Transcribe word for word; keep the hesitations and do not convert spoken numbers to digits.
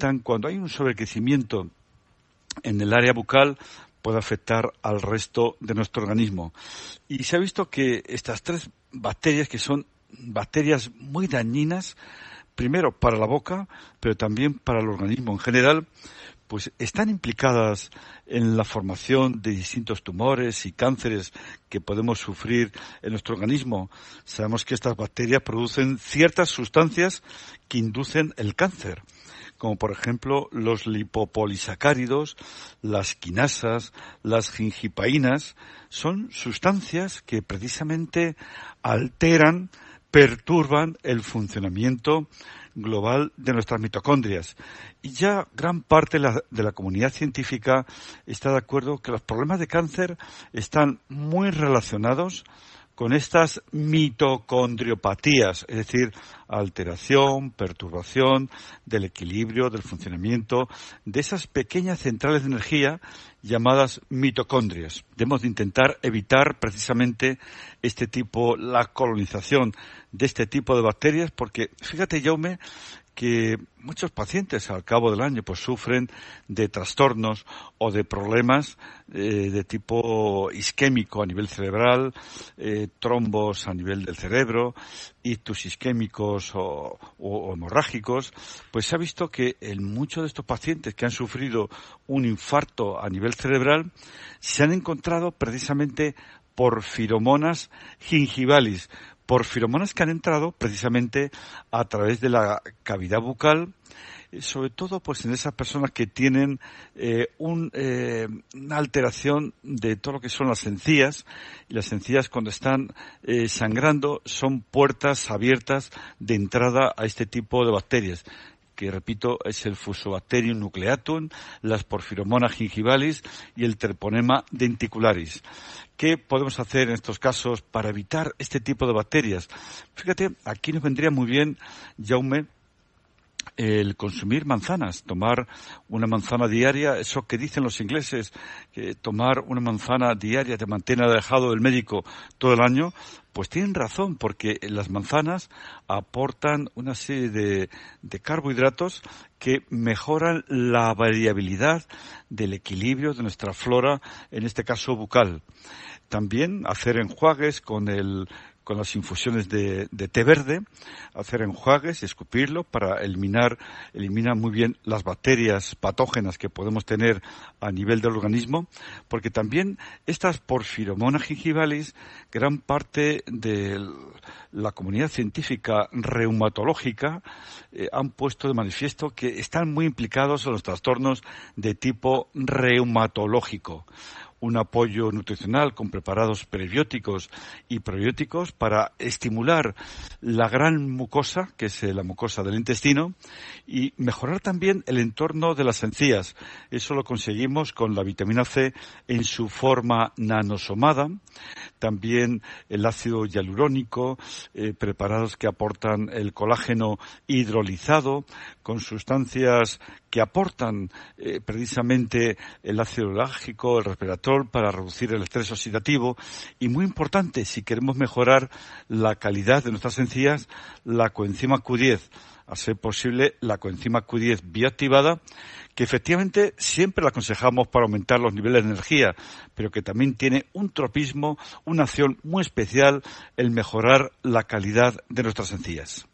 afectan, cuando hay un sobrecrecimiento en el área bucal, puede afectar al resto de nuestro organismo. Y se ha visto que estas tres bacterias, que son bacterias muy dañinas, primero para la boca, pero también para el organismo en general, pues están implicadas en la formación de distintos tumores y cánceres que podemos sufrir en nuestro organismo. Sabemos que estas bacterias producen ciertas sustancias que inducen el cáncer, como por ejemplo los lipopolisacáridos, las quinasas, las gingipaínas. Son sustancias que precisamente alteran, perturban el funcionamiento global de nuestras mitocondrias. Y ya gran parte de la, de la comunidad científica está de acuerdo que los problemas de cáncer están muy relacionados con estas mitocondriopatías, es decir, alteración, perturbación del equilibrio, del funcionamiento de esas pequeñas centrales de energía llamadas mitocondrias. Debemos de intentar evitar precisamente este tipo, la colonización de este tipo de bacterias, porque fíjate, Jaume, que muchos pacientes al cabo del año pues sufren de trastornos o de problemas eh, de tipo isquémico a nivel cerebral, eh, trombos a nivel del cerebro, ictus isquémicos o, o, o hemorrágicos. Pues se ha visto que en muchos de estos pacientes que han sufrido un infarto a nivel cerebral se han encontrado precisamente porfiromonas gingivalis, porfiromonas que han entrado precisamente a través de la cavidad bucal, sobre todo pues en esas personas que tienen eh, un, eh, una alteración de todo lo que son las encías, y las encías cuando están eh, sangrando son puertas abiertas de entrada a este tipo de bacterias, que repito es el Fusobacterium nucleatum, las porfiromonas gingivalis y el Treponema denticularis. ¿Qué podemos hacer en estos casos para evitar este tipo de bacterias? Fíjate, aquí nos vendría muy bien, Jaume, el consumir manzanas, tomar una manzana diaria, eso que dicen los ingleses, que tomar una manzana diaria te mantiene alejado del médico todo el año, pues tienen razón, porque las manzanas aportan una serie de, de carbohidratos que mejoran la variabilidad del equilibrio de nuestra flora, en este caso bucal. También hacer enjuagues con el con las infusiones de, de té verde, hacer enjuagues y escupirlo para eliminar, eliminar muy bien las bacterias patógenas que podemos tener a nivel del organismo, porque también estas porfiromonas gingivalis, gran parte de la comunidad científica reumatológica eh, han puesto de manifiesto que están muy implicados en los trastornos de tipo reumatológico. Un apoyo nutricional con preparados prebióticos y probióticos para estimular la gran mucosa, que es la mucosa del intestino, y mejorar también el entorno de las encías. Eso lo conseguimos con la vitamina C en su forma nanosomada, también el ácido hialurónico, eh, preparados que aportan el colágeno hidrolizado, con sustancias que aportan eh, precisamente el ácido láctico, el resveratrol, para reducir el estrés oxidativo. Y muy importante, si queremos mejorar la calidad de nuestras encías, la coenzima Q diez, a ser posible la coenzima Q diez bioactivada, que efectivamente siempre la aconsejamos para aumentar los niveles de energía, pero que también tiene un tropismo, una acción muy especial, el mejorar la calidad de nuestras encías.